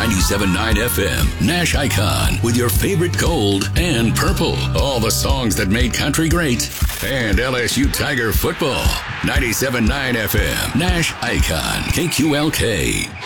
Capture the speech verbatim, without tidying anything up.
ninety-seven point nine F M, Nash Icon, with your favorite gold and purple. All the songs that made country great. And L S U Tiger football. ninety-seven point nine F M, Nash Icon, K Q L K.